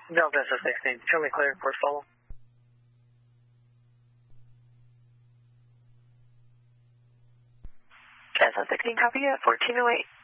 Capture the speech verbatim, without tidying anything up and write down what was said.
Delta S S sixteen, show me clear, course follow. S S sixteen, copy at fourteen oh eight.